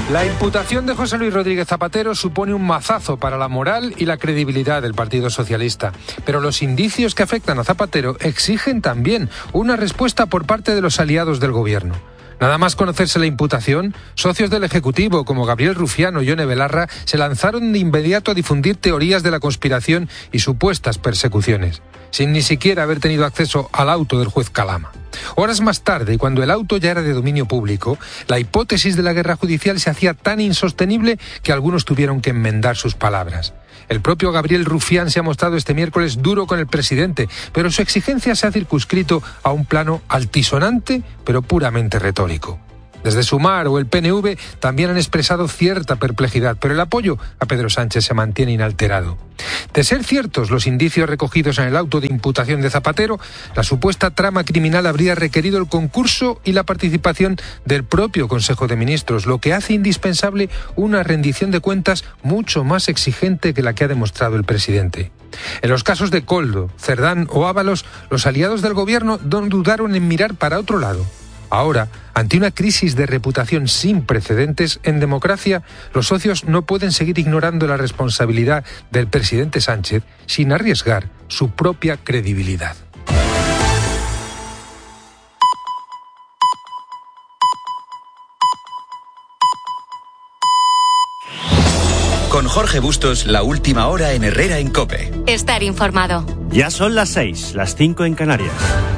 La imputación de José Luis Rodríguez Zapatero supone un mazazo para la moral y la credibilidad del Partido Socialista. Pero los indicios que afectan a Zapatero exigen también una respuesta por parte de los aliados del gobierno. Nada más conocerse la imputación, socios del Ejecutivo como Gabriel Rufián y Ione Belarra se lanzaron de inmediato a difundir teorías de la conspiración y supuestas persecuciones, sin ni siquiera haber tenido acceso al auto del juez Calama. Horas más tarde, y cuando el auto ya era de dominio público, la hipótesis de la guerra judicial se hacía tan insostenible que algunos tuvieron que enmendar sus palabras. El propio Gabriel Rufián se ha mostrado este miércoles duro con el presidente, pero su exigencia se ha circunscrito a un plano altisonante, pero puramente retórico. Desde Sumar o el PNV también han expresado cierta perplejidad, pero el apoyo a Pedro Sánchez se mantiene inalterado. De ser ciertos los indicios recogidos en el auto de imputación de Zapatero, la supuesta trama criminal habría requerido el concurso y la participación del propio Consejo de Ministros, lo que hace indispensable una rendición de cuentas mucho más exigente que la que ha demostrado el presidente. En los casos de Koldo, Cerdán o Ábalos, los aliados del gobierno no dudaron en mirar para otro lado. Ahora, ante una crisis de reputación sin precedentes en democracia, los socios no pueden seguir ignorando la responsabilidad del presidente Sánchez sin arriesgar su propia credibilidad. Con Jorge Bustos, la última hora en Herrera en COPE. Estar informado. Ya son las 6, las 5 en Canarias.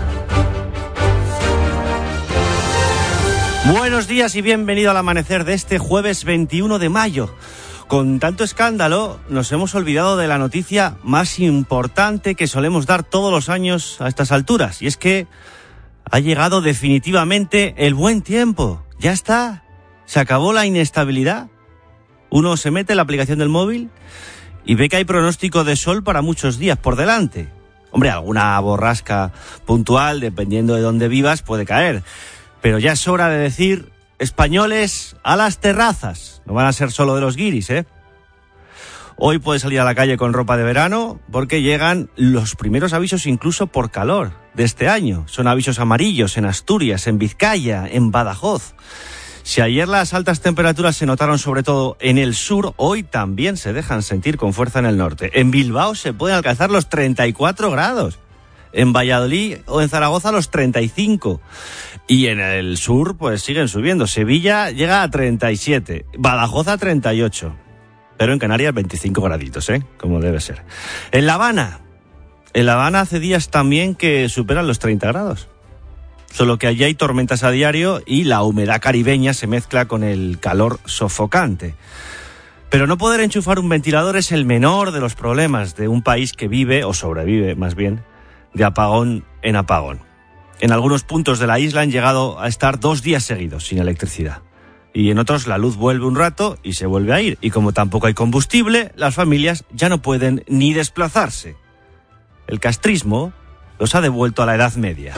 Buenos días y bienvenido al amanecer de este jueves 21 de mayo. Con tanto escándalo, nos hemos olvidado de la noticia más importante que solemos dar todos los años a estas alturas. Y es que ha llegado definitivamente el buen tiempo. Ya está. Se acabó la inestabilidad. Uno se mete en la aplicación del móvil y ve que hay pronóstico de sol para muchos días por delante. Hombre, alguna borrasca puntual, dependiendo de dónde vivas, puede caer. Pero ya es hora de decir, españoles, a las terrazas. No van a ser solo de los guiris, ¿eh? Hoy puedes salir a la calle con ropa de verano porque llegan los primeros avisos incluso por calor de este año. Son avisos amarillos en Asturias, en Vizcaya, en Badajoz. Si ayer las altas temperaturas se notaron sobre todo en el sur, hoy también se dejan sentir con fuerza en el norte. En Bilbao se pueden alcanzar los 34 grados. En Valladolid o en Zaragoza los 35. Y en el sur pues siguen subiendo. Sevilla llega a 37, Badajoz a 38. Pero en Canarias 25 graditos, como debe ser. En La Habana hace días también que superan los 30 grados. Solo que allí hay tormentas a diario y la humedad caribeña se mezcla con el calor sofocante. Pero no poder enchufar un ventilador es el menor de los problemas de un país que vive, o sobrevive más bien, de apagón en apagón. En algunos puntos de la isla han llegado a estar 2 días seguidos sin electricidad. Y en otros la luz vuelve un rato y se vuelve a ir. Y como tampoco hay combustible, las familias ya no pueden ni desplazarse. El castrismo los ha devuelto a la Edad Media.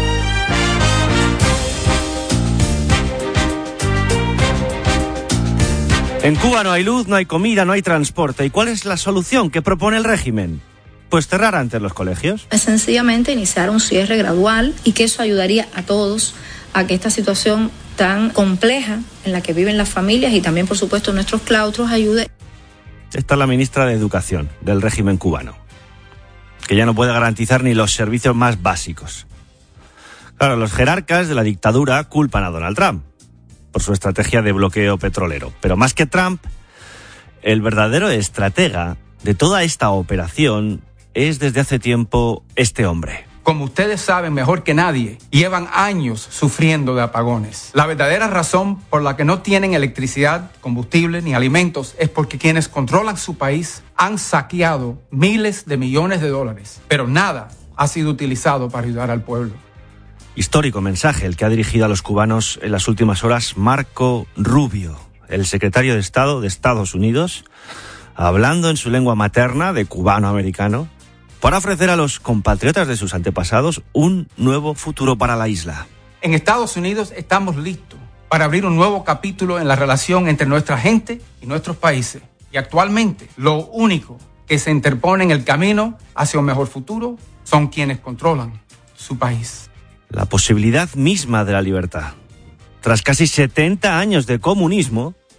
En Cuba no hay luz, no hay comida, no hay transporte. ¿Y cuál es la solución que propone el régimen? Pues cerrar antes los colegios. Es sencillamente iniciar un cierre gradual y que eso ayudaría a todos a que esta situación tan compleja en la que viven las familias y también, por supuesto, nuestros claustros ayude. Esta es la ministra de Educación del régimen cubano, que ya no puede garantizar ni los servicios más básicos. Claro, los jerarcas de la dictadura culpan a Donald Trump por su estrategia de bloqueo petrolero. Pero más que Trump, el verdadero estratega de toda esta operación es desde hace tiempo este hombre. Como ustedes saben mejor que nadie, llevan años sufriendo de apagones. La verdadera razón por la que no tienen electricidad, combustible ni alimentos es porque quienes controlan su país han saqueado miles de millones de dólares, pero nada ha sido utilizado para ayudar al pueblo. Histórico mensaje el que ha dirigido a los cubanos en las últimas horas Marco Rubio, el secretario de Estado de Estados Unidos, hablando en su lengua materna de cubano-americano, para ofrecer a los compatriotas de sus antepasados un nuevo futuro para la isla. En Estados Unidos estamos listos para abrir un nuevo capítulo en la relación entre nuestra gente y nuestros países. Y actualmente, lo único que se interpone en el camino hacia un mejor futuro son quienes controlan su país. La posibilidad misma de la libertad. Tras casi 70 años de comunismo,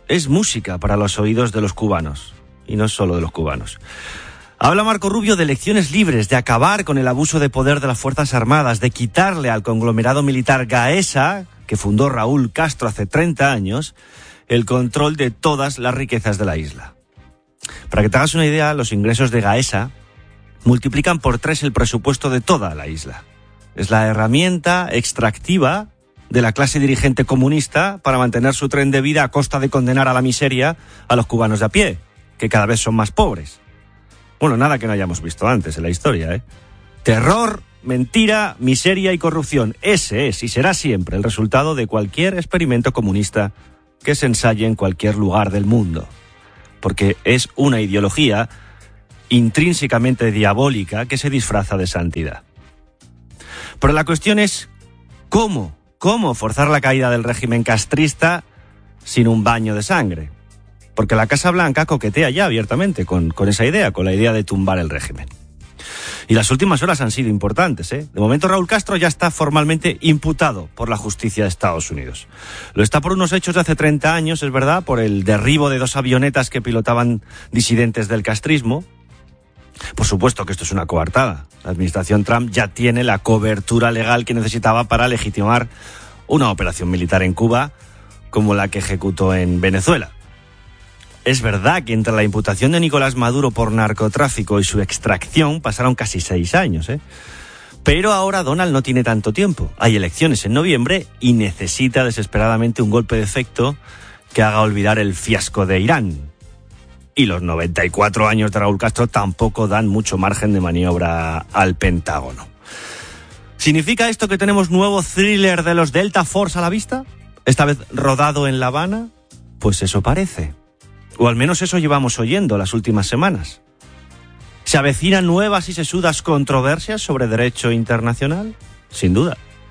es música para los oídos de los cubanos, y no solo de los cubanos. Habla Marco Rubio de elecciones libres, de acabar con el abuso de poder de las Fuerzas Armadas, de quitarle al conglomerado militar Gaesa, que fundó Raúl Castro hace 30 años, el control de todas las riquezas de la isla. Para que te hagas una idea, los ingresos de Gaesa multiplican por 3 el presupuesto de toda la isla. Es la herramienta extractiva de la clase dirigente comunista para mantener su tren de vida a costa de condenar a la miseria a los cubanos de a pie, que cada vez son más pobres. Bueno, nada que no hayamos visto antes en la historia, ¿eh? Terror, mentira, miseria y corrupción. Ese es y será siempre el resultado de cualquier experimento comunista que se ensaye en cualquier lugar del mundo. Porque es una ideología intrínsecamente diabólica que se disfraza de santidad. Pero la cuestión es ¿cómo forzar la caída del régimen castrista sin un baño de sangre? Porque la Casa Blanca coquetea ya abiertamente con esa idea, con la idea de tumbar el régimen. Y las últimas horas han sido importantes, ¿eh? De momento Raúl Castro ya está formalmente imputado por la justicia de Estados Unidos. Lo está por unos hechos de hace 30 años, es verdad, por el derribo de 2 avionetas que pilotaban disidentes del castrismo. Por supuesto que esto es una coartada. La administración Trump ya tiene la cobertura legal que necesitaba para legitimar una operación militar en Cuba como la que ejecutó en Venezuela. Es verdad que entre la imputación de Nicolás Maduro por narcotráfico y su extracción pasaron casi 6 años, ¿eh? Pero ahora Donald no tiene tanto tiempo. Hay elecciones en noviembre y necesita desesperadamente un golpe de efecto que haga olvidar el fiasco de Irán. Y los 94 años de Raúl Castro tampoco dan mucho margen de maniobra al Pentágono. ¿Significa esto que tenemos nuevo thriller de los Delta Force a la vista? ¿Esta vez rodado en La Habana? Pues eso parece. O al menos eso llevamos oyendo las últimas semanas. ¿Se avecinan nuevas y sesudas controversias sobre derecho internacional? Sin duda.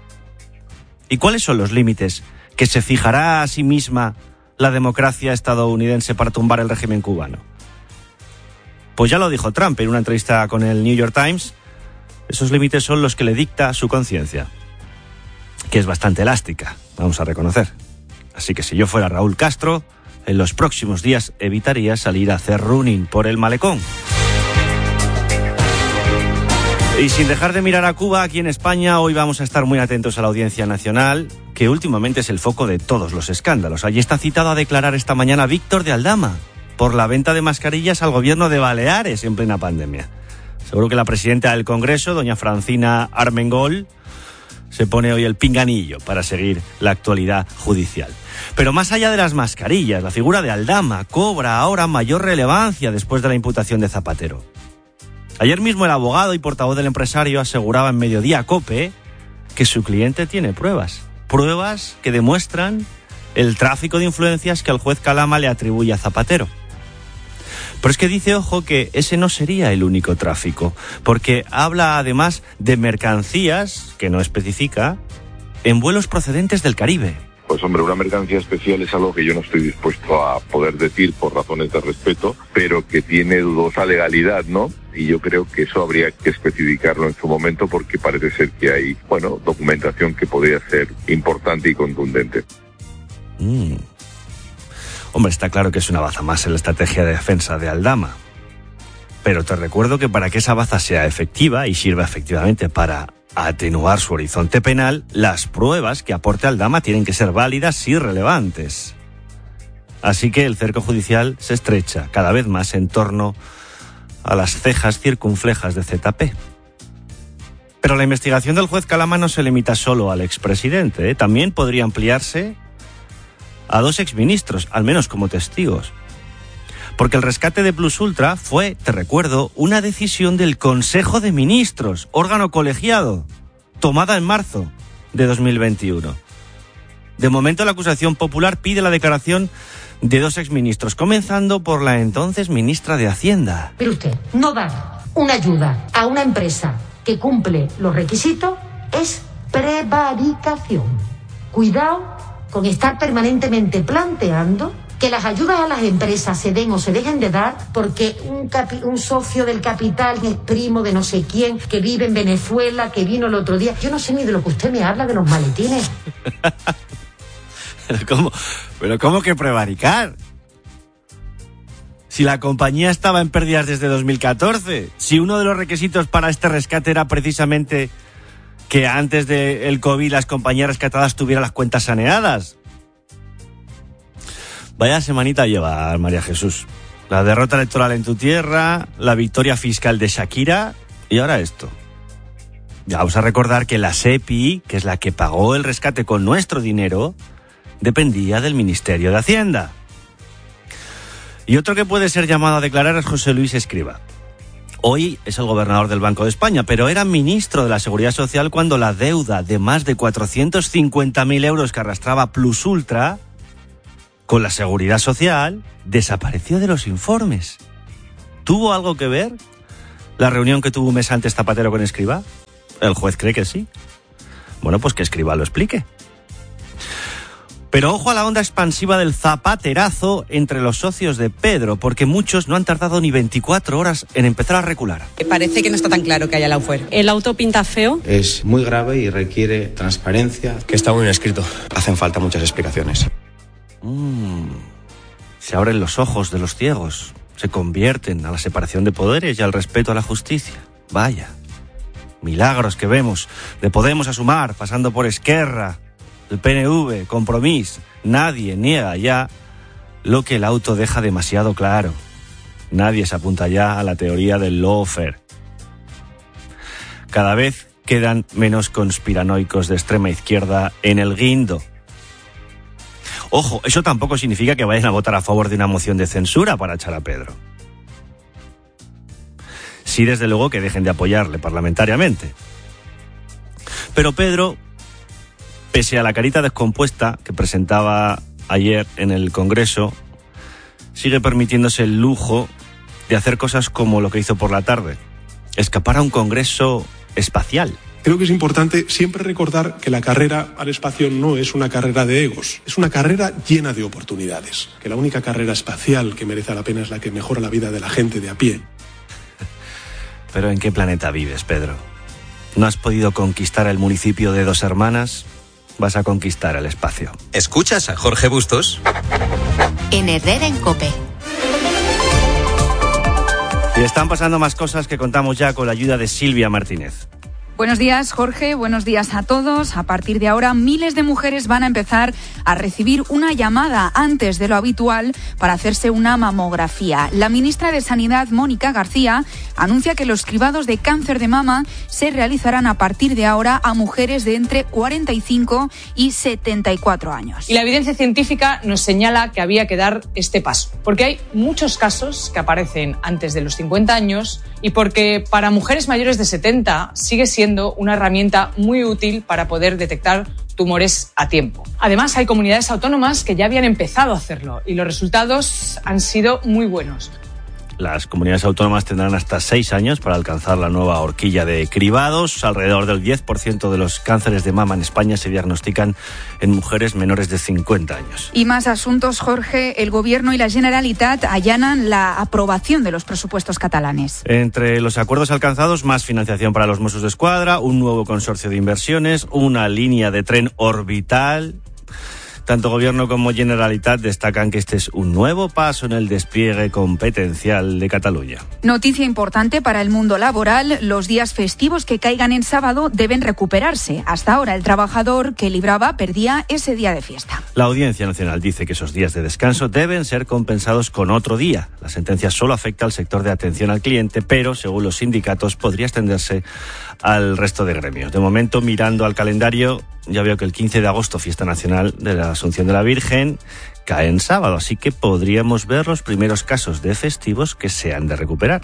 ¿Y cuáles son los límites que se fijará a sí misma la democracia estadounidense para tumbar el régimen cubano? Pues ya lo dijo Trump en una entrevista con el New York Times. Esos límites son los que le dicta su conciencia, que es bastante elástica, vamos a reconocer. Así que si yo fuera Raúl Castro, en los próximos días evitaría salir a hacer running por el malecón. Y sin dejar de mirar a Cuba, aquí en España, hoy vamos a estar muy atentos a la Audiencia Nacional, que últimamente es el foco de todos los escándalos. Allí está citado a declarar esta mañana Víctor de Aldama por la venta de mascarillas al gobierno de Baleares en plena pandemia. Seguro que la presidenta del Congreso, doña Francina Armengol, se pone hoy el pinganillo para seguir la actualidad judicial. Pero más allá de las mascarillas, la figura de Aldama cobra ahora mayor relevancia después de la imputación de Zapatero. Ayer mismo el abogado y portavoz del empresario aseguraba en Mediodía COPE que su cliente tiene pruebas que demuestran el tráfico de influencias que el juez Calama le atribuye a Zapatero. Pero es que dice, ojo, que ese no sería el único tráfico, porque habla además de mercancías, que no especifica, en vuelos procedentes del Caribe. Pues hombre, una mercancía especial es algo que yo no estoy dispuesto a poder decir por razones de respeto, pero que tiene dudosa legalidad, ¿no? Y yo creo que eso habría que especificarlo en su momento porque parece ser que hay, documentación que podría ser importante y contundente. Hombre, está claro que es una baza más en la estrategia de defensa de Aldama. Pero te recuerdo que para que esa baza sea efectiva y sirva efectivamente para atenuar su horizonte penal, las pruebas que aporte Aldama tienen que ser válidas y relevantes. Así que el cerco judicial se estrecha cada vez más en torno a las cejas circunflejas de ZP. Pero la investigación del juez Calama no se limita solo al expresidente, ¿eh? También podría ampliarse a 2 exministros, al menos como testigos. Porque el rescate de Plus Ultra fue, te recuerdo, una decisión del Consejo de Ministros, órgano colegiado, tomada en marzo de 2021. De momento la acusación popular pide la declaración de 2 exministros, comenzando por la entonces ministra de Hacienda. Pero usted, no dar una ayuda a una empresa que cumple los requisitos es prevaricación. Cuidado con estar permanentemente planteando que las ayudas a las empresas se den o se dejen de dar porque un socio del capital es primo de no sé quién, que vive en Venezuela, que vino el otro día. Yo no sé ni de lo que usted me habla de los maletines. ¿Pero cómo que prevaricar? Si la compañía estaba en pérdidas desde 2014, si uno de los requisitos para este rescate era precisamente que antes del COVID las compañías rescatadas tuvieran las cuentas saneadas. Vaya semanita lleva, María Jesús. La derrota electoral en tu tierra, la victoria fiscal de Shakira y ahora esto. Ya vamos a recordar que la SEPI, que es la que pagó el rescate con nuestro dinero, dependía del Ministerio de Hacienda. Y otro que puede ser llamado a declarar es José Luis Escrivá. Hoy es el gobernador del Banco de España, pero era ministro de la Seguridad Social cuando la deuda de más de 450.000 euros que arrastraba Plus Ultra con la Seguridad Social desapareció de los informes. ¿Tuvo algo que ver la reunión que tuvo un mes antes Zapatero con Escrivá? El juez cree que sí. Bueno, pues que Escrivá lo explique. Pero ojo a la onda expansiva del zapaterazo entre los socios de Pedro, porque muchos no han tardado ni 24 horas en empezar a recular. Parece que no está tan claro que haya Lawfare. ¿El auto pinta feo? Es muy grave y requiere transparencia. Que está muy bien escrito. Hacen falta muchas explicaciones. Se abren los ojos de los ciegos, se convierten a la separación de poderes y al respeto a la justicia. Vaya, milagros que vemos, de Podemos a Sumar, pasando por Esquerra, el PNV, Compromís. Nadie niega ya lo que el auto deja demasiado claro. Nadie se apunta ya a la teoría del lawfare. Cada vez quedan menos conspiranoicos de extrema izquierda en el guindo. Ojo, eso tampoco significa que vayan a votar a favor de una moción de censura para echar a Pedro. Sí, desde luego, que dejen de apoyarle parlamentariamente. Pero Pedro, pese a la carita descompuesta que presentaba ayer en el Congreso, sigue permitiéndose el lujo de hacer cosas como lo que hizo por la tarde: escapar a un congreso espacial. Creo que es importante siempre recordar que la carrera al espacio no es una carrera de egos, es una carrera llena de oportunidades, que la única carrera espacial que merece la pena es la que mejora la vida de la gente de a pie. ¿Pero en qué planeta vives, Pedro? ¿No has podido conquistar el municipio de Dos Hermanas? Vas a conquistar el espacio. ¿Escuchas a Jorge Bustos? En Herrera en COPE. Y están pasando más cosas que contamos ya con la ayuda de Silvia Martínez. Buenos días, Jorge. Buenos días a todos. A partir de ahora, miles de mujeres van a empezar a recibir una llamada antes de lo habitual para hacerse una mamografía. La ministra de Sanidad, Mónica García, anuncia que los cribados de cáncer de mama se realizarán a partir de ahora a mujeres de entre 45 y 74 años. Y la evidencia científica nos señala que había que dar este paso, porque hay muchos casos que aparecen antes de los 50 años y porque para mujeres mayores de 70 sigue siendo una herramienta muy útil para poder detectar tumores a tiempo. Además, hay comunidades autónomas que ya habían empezado a hacerlo y los resultados han sido muy buenos. Las comunidades autónomas tendrán hasta 6 años para alcanzar la nueva horquilla de cribados. Alrededor del 10% de los cánceres de mama en España se diagnostican en mujeres menores de 50 años. Y más asuntos, Jorge. El Gobierno y la Generalitat allanan la aprobación de los presupuestos catalanes. Entre los acuerdos alcanzados, más financiación para los Mossos d'Esquadra, un nuevo consorcio de inversiones, una línea de tren orbital. Tanto Gobierno como Generalitat destacan que este es un nuevo paso en el despliegue competencial de Cataluña. Noticia importante para el mundo laboral: los días festivos que caigan en sábado deben recuperarse. Hasta ahora el trabajador que libraba perdía ese día de fiesta. La Audiencia Nacional dice que esos días de descanso deben ser compensados con otro día. La sentencia solo afecta al sector de atención al cliente, pero según los sindicatos podría extenderse al resto de gremios. De momento, mirando al calendario, ya veo que el 15 de agosto, fiesta nacional de la Asunción de la Virgen, cae en sábado, así que podríamos ver los primeros casos de festivos que se han de recuperar.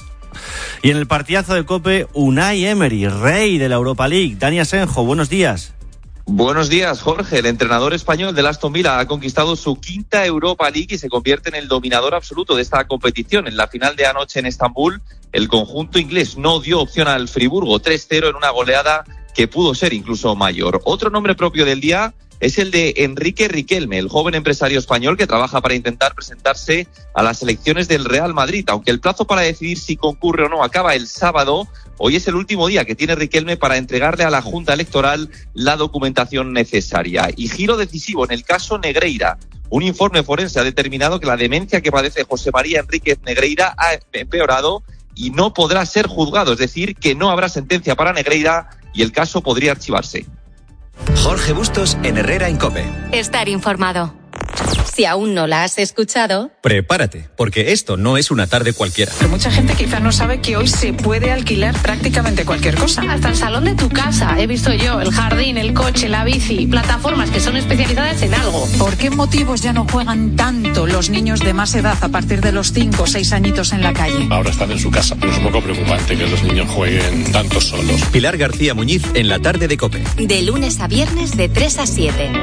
Y en el partidazo de COPE, Unai Emery, rey de la Europa League. Dani Asenjo, buenos días. Buenos días, Jorge. El entrenador español del Aston Villa ha conquistado su 5ª Europa League y se convierte en el dominador absoluto de esta competición. En la final de anoche en Estambul, el conjunto inglés no dio opción al Friburgo, 3-0 en una goleada que pudo ser incluso mayor. Otro nombre propio del día es el de Enrique Riquelme, el joven empresario español que trabaja para intentar presentarse a las elecciones del Real Madrid. Aunque el plazo para decidir si concurre o no acaba el sábado, hoy es el último día que tiene Riquelme para entregarle a la Junta Electoral la documentación necesaria. Y giro decisivo en el caso Negreira. Un informe forense ha determinado que la demencia que padece José María Enríquez Negreira ha empeorado y no podrá ser juzgado, es decir, que no habrá sentencia para Negreira y el caso podría archivarse. Jorge Bustos en Herrera en COPE. Estar informado. Si aún no la has escuchado, prepárate, porque esto no es una tarde cualquiera. Pero mucha gente quizás no sabe que hoy se puede alquilar prácticamente cualquier cosa. Hasta el salón de tu casa, he visto yo, el jardín, el coche, la bici, plataformas que son especializadas en algo. ¿Por qué motivos ya no juegan tanto los niños de más edad a partir de los 5 o 6 añitos en la calle? Ahora están en su casa, pero es un poco preocupante que los niños jueguen tanto solos. Pilar García Muñiz en la tarde de COPE. De lunes a viernes de 3 a 7.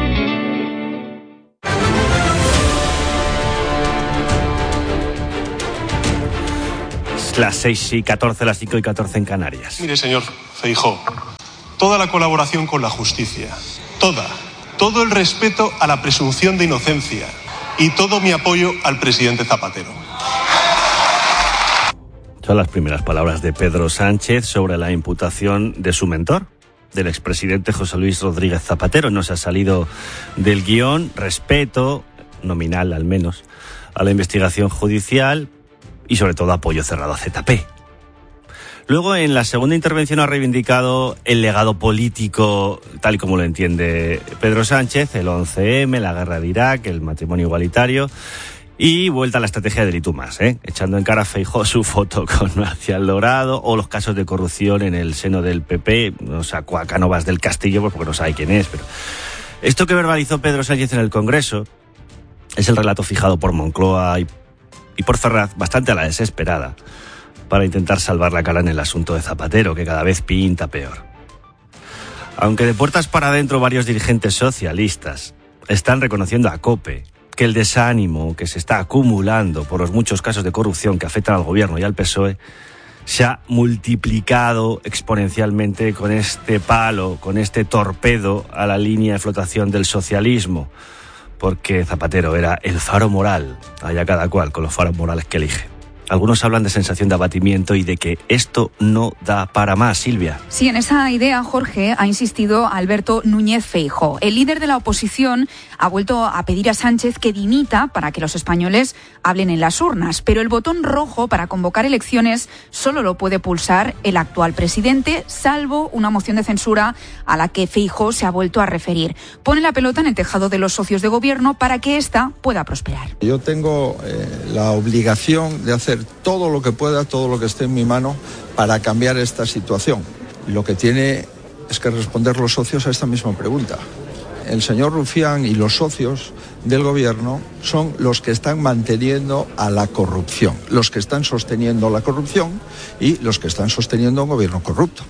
Las 6:14, las 5:14 en Canarias. Mire, señor Feijóo, toda la colaboración con la justicia, todo el respeto a la presunción de inocencia y todo mi apoyo al presidente Zapatero. Son las primeras palabras de Pedro Sánchez sobre la imputación de su mentor, del expresidente José Luis Rodríguez Zapatero. No se ha salido del guión, respeto, nominal al menos, a la investigación judicial y sobre todo apoyo cerrado a ZP. Luego, en la segunda intervención, ha reivindicado el legado político, tal y como lo entiende Pedro Sánchez, el 11M, la guerra de Irak, el matrimonio igualitario y vuelta a la estrategia del y tú más, echando en cara a Feijóo su foto con Marcial Dorado o los casos de corrupción en el seno del PP. No sacó a Cánovas del Castillo porque no sabe quién es, pero esto que verbalizó Pedro Sánchez en el Congreso es el relato fijado por Moncloa y por Ferraz, bastante a la desesperada, para intentar salvar la cara en el asunto de Zapatero, que cada vez pinta peor. Aunque de puertas para adentro varios dirigentes socialistas están reconociendo a COPE que el desánimo que se está acumulando por los muchos casos de corrupción que afectan al gobierno y al PSOE se ha multiplicado exponencialmente con este palo, con este torpedo a la línea de flotación del socialismo, porque Zapatero era el faro moral, allá cada cual con los faros morales que elige. Algunos hablan de sensación de abatimiento y de que esto no da para más, Silvia. Sí, en esa idea, Jorge, ha insistido Alberto Núñez Feijóo. El líder de la oposición ha vuelto a pedir a Sánchez que dimita para que los españoles hablen en las urnas, pero el botón rojo para convocar elecciones solo lo puede pulsar el actual presidente, salvo una moción de censura a la que Feijóo se ha vuelto a referir. Pone la pelota en el tejado de los socios de gobierno para que ésta pueda prosperar. Yo tengo la obligación de hacer todo lo que pueda, todo lo que esté en mi mano para cambiar esta situación. Lo que tiene es que responder los socios a esta misma pregunta. El señor Rufián y los socios del gobierno son los que están manteniendo a la corrupción, los que están sosteniendo la corrupción y los que están sosteniendo un gobierno corrupto.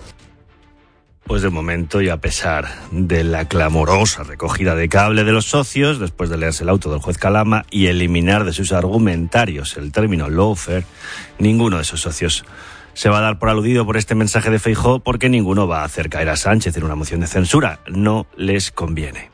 Pues de momento, y a pesar de la clamorosa recogida de cable de los socios, después de leerse el auto del juez Calama y eliminar de sus argumentarios el término lawfare, ninguno de esos socios se va a dar por aludido por este mensaje de Feijóo, porque ninguno va a hacer caer a Sánchez en una moción de censura. No les conviene.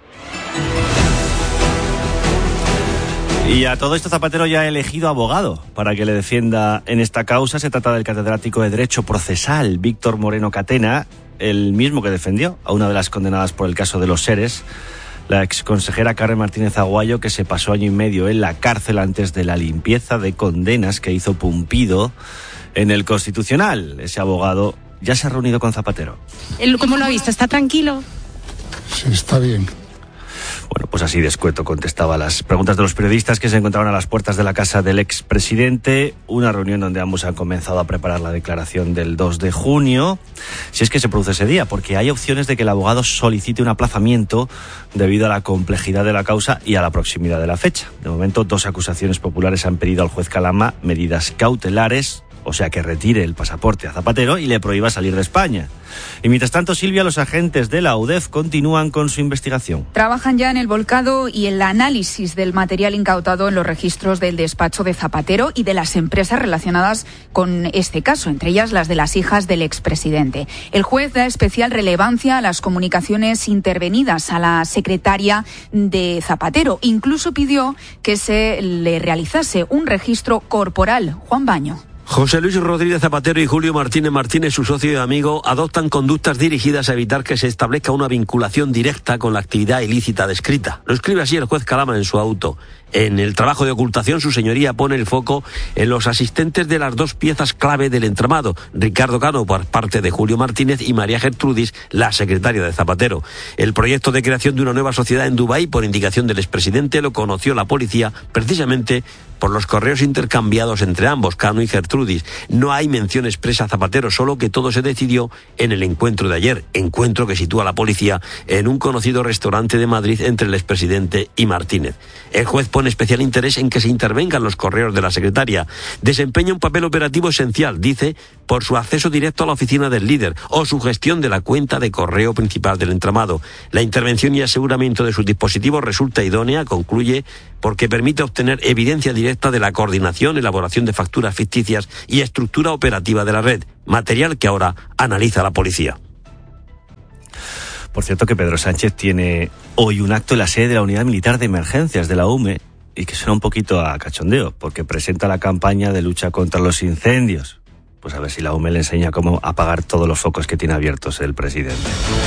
Y a todo esto Zapatero ya ha elegido abogado para que le defienda en esta causa. Se trata del catedrático de Derecho Procesal Víctor Moreno Catena, el mismo que defendió a una de las condenadas por el caso de los SERES, la exconsejera Carmen Martínez Aguayo, que se pasó año y medio en la cárcel antes de la limpieza de condenas que hizo Pumpido en el Constitucional. Ese abogado ya se ha reunido con Zapatero. ¿Cómo lo ha visto? ¿Está tranquilo? Sí, está bien. Bueno, pues así de escueto contestaba a las preguntas de los periodistas que se encontraban a las puertas de la casa del expresidente. Una reunión donde ambos han comenzado a preparar la declaración del 2 de junio, si es que se produce ese día, porque hay opciones de que el abogado solicite un aplazamiento debido a la complejidad de la causa y a la proximidad de la fecha. De momento, 2 acusaciones populares han pedido al juez Calama medidas cautelares o sea que retire el pasaporte a Zapatero y le prohíba salir de España. Y mientras tanto, Silvia, los agentes de la UDEF continúan con su investigación. Trabajan ya en el volcado y el análisis del material incautado en los registros del despacho de Zapatero y de las empresas relacionadas con este caso, entre ellas las de las hijas del expresidente. El juez da especial relevancia a las comunicaciones intervenidas a la secretaria de Zapatero. Incluso pidió que se le realizase un registro corporal. Juan Baño. José Luis Rodríguez Zapatero y Julio Martínez Martínez, su socio y amigo, adoptan conductas dirigidas a evitar que se establezca una vinculación directa con la actividad ilícita descrita. Lo escribe así el juez Calama en su auto. En el trabajo de ocultación, su señoría pone el foco en los asistentes de las dos piezas clave del entramado, Ricardo Cano por parte de Julio Martínez y María Gertrudis, la secretaria de Zapatero. El proyecto de creación de una nueva sociedad en Dubái, por indicación del expresidente, lo conoció la policía precisamente por los correos intercambiados entre ambos, Cano y Gertrudis. No hay mención expresa a Zapatero, solo que todo se decidió en el encuentro de ayer, encuentro que sitúa a la policía en un conocido restaurante de Madrid entre el expresidente y Martínez. El juez pone especial interés en que se intervengan los correos de la secretaria. Desempeña un papel operativo esencial, dice, por su acceso directo a la oficina del líder o su gestión de la cuenta de correo principal del entramado. La intervención y aseguramiento de sus dispositivos resulta idónea, concluye, porque permite obtener evidencia directa de la coordinación, elaboración de facturas ficticias y estructura operativa de la red, material que ahora analiza la policía. Por cierto que Pedro Sánchez tiene hoy un acto en la sede de la Unidad Militar de Emergencias de la UME y que suena un poquito a cachondeo, porque presenta la campaña de lucha contra los incendios. Pues a ver si la UME le enseña cómo apagar todos los focos que tiene abiertos el presidente.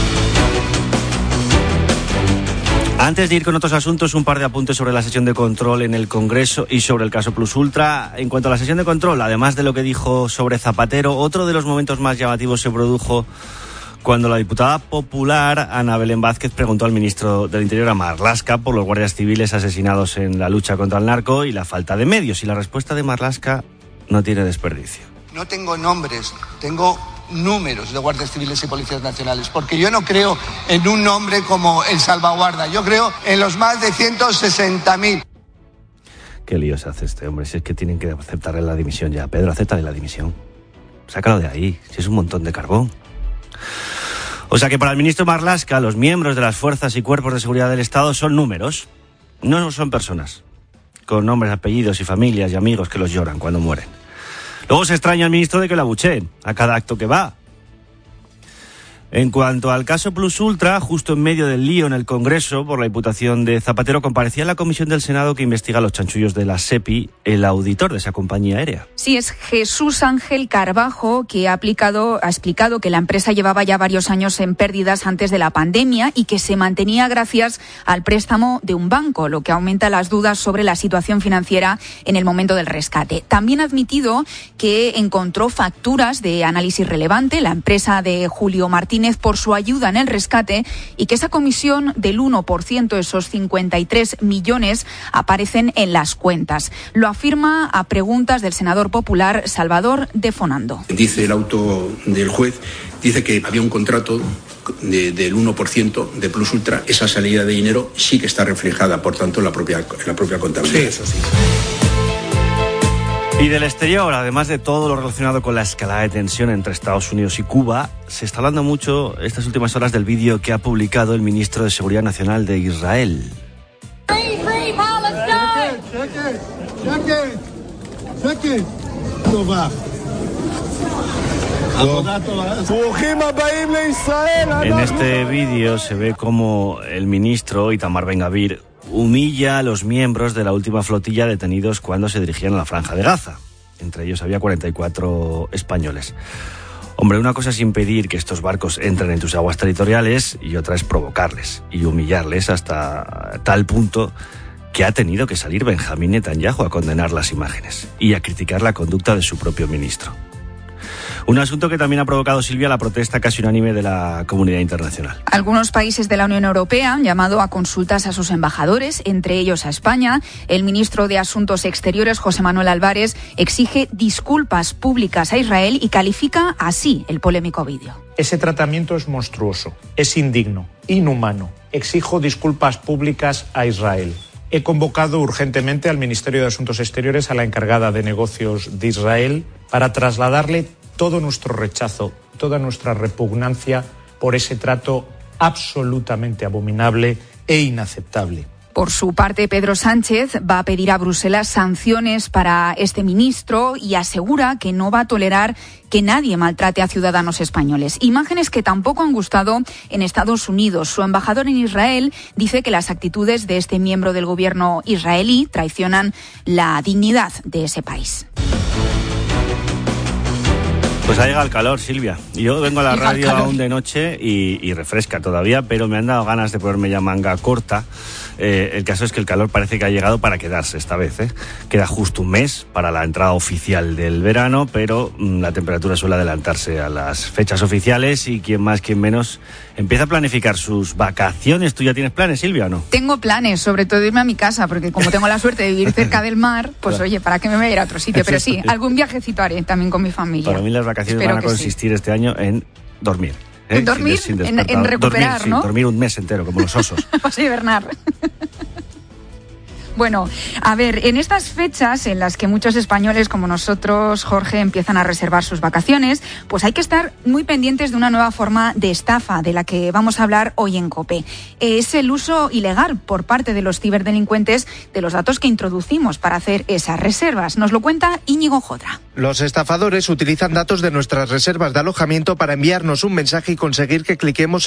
Antes de ir con otros asuntos, un par de apuntes sobre la sesión de control en el Congreso y sobre el caso Plus Ultra. En cuanto a la sesión de control, además de lo que dijo sobre Zapatero, otro de los momentos más llamativos se produjo cuando la diputada popular Ana Belén Vázquez preguntó al ministro del Interior, a Marlaska, por los guardias civiles asesinados en la lucha contra el narco y la falta de medios. Y la respuesta de Marlaska no tiene desperdicio. No tengo nombres, tengo números de guardias civiles y policías nacionales, porque yo no creo en un nombre como el salvaguarda, yo creo en los más de 160.000. Qué lío se hace este hombre, si es que tienen que aceptarle la dimisión ya. Pedro, acéptale la dimisión. Sácalo de ahí, si es un montón de carbón. O sea que para el ministro Marlaska, los miembros de las fuerzas y cuerpos de seguridad del Estado son números, no son personas, con nombres, apellidos y familias y amigos que los lloran cuando mueren. Luego se extraña al ministro de que lo abucheen a cada acto que va. En cuanto al caso Plus Ultra, justo en medio del lío en el Congreso por la imputación de Zapatero, comparecía en la comisión del Senado que investiga los chanchullos de la SEPI, el auditor de esa compañía aérea. Sí, es Jesús Ángel Carbajo, que ha explicado que la empresa llevaba ya varios años en pérdidas antes de la pandemia y que se mantenía gracias al préstamo de un banco, lo que aumenta las dudas sobre la situación financiera en el momento del rescate. También ha admitido que encontró facturas de análisis relevante, la empresa de Julio Martínez, por su ayuda en el rescate, y que esa comisión del 1%, esos 53 millones, aparecen en las cuentas. Lo afirma a preguntas del senador popular Salvador de Fonando. Dice el auto del juez, dice que había un contrato del 1% de Plus Ultra. Esa salida de dinero sí que está reflejada, por tanto, en la propia contabilidad. Sí, eso sí. Y del exterior, además de todo lo relacionado con la escalada de tensión entre Estados Unidos y Cuba, se está hablando mucho estas últimas horas del vídeo que ha publicado el ministro de Seguridad Nacional de Israel. En este vídeo se ve como el ministro Itamar Ben-Gvir humilla a los miembros de la última flotilla detenidos cuando se dirigían a la Franja de Gaza. Entre ellos había 44 españoles. Hombre, una cosa es impedir que estos barcos entren en tus aguas territoriales y otra es provocarles y humillarles hasta tal punto que ha tenido que salir Benjamín Netanyahu a condenar las imágenes y a criticar la conducta de su propio ministro. Un asunto que también ha provocado, Silvia, la protesta casi unánime de la comunidad internacional. Algunos países de la Unión Europea han llamado a consultas a sus embajadores, entre ellos a España. El ministro de Asuntos Exteriores, José Manuel Álvarez, exige disculpas públicas a Israel y califica así el polémico vídeo. Ese tratamiento es monstruoso, es indigno, inhumano. Exijo disculpas públicas a Israel. He convocado urgentemente al Ministerio de Asuntos Exteriores, a la encargada de negocios de Israel, para trasladarle todo nuestro rechazo, toda nuestra repugnancia por ese trato absolutamente abominable e inaceptable. Por su parte, Pedro Sánchez va a pedir a Bruselas sanciones para este ministro y asegura que no va a tolerar que nadie maltrate a ciudadanos españoles. Imágenes que tampoco han gustado en Estados Unidos. Su embajador en Israel dice que las actitudes de este miembro del gobierno israelí traicionan la dignidad de ese país. Pues ha llegado el calor, Silvia. Yo vengo a la radio aún de noche y refresca todavía, pero me han dado ganas de ponerme ya manga corta. El caso es que el calor parece que ha llegado para quedarse esta vez. Queda justo un mes para la entrada oficial del verano, pero la temperatura suele adelantarse a las fechas oficiales y quien más, quien menos empieza a planificar sus vacaciones. ¿Tú ya tienes planes, Silvia, o no? Tengo planes, sobre todo irme a mi casa, porque como tengo la suerte de vivir cerca del mar, pues claro. Oye, ¿para qué me voy a ir a otro sitio? Pero sí, algún viajecito haré también con mi familia. Para mí las vacaciones van a consistir este año en dormir. ¿En dormir? En recuperar, dormir, ¿no? Sí, dormir un mes entero, como los osos. Vas a hibernar. Bueno, a ver, en estas fechas en las que muchos españoles como nosotros, Jorge, empiezan a reservar sus vacaciones, pues hay que estar muy pendientes de una nueva forma de estafa de la que vamos a hablar hoy en COPE. Es el uso ilegal por parte de los ciberdelincuentes de los datos que introducimos para hacer esas reservas. Nos lo cuenta Íñigo Jodra. Los estafadores utilizan datos de nuestras reservas de alojamiento para enviarnos un mensaje y conseguir que cliquemos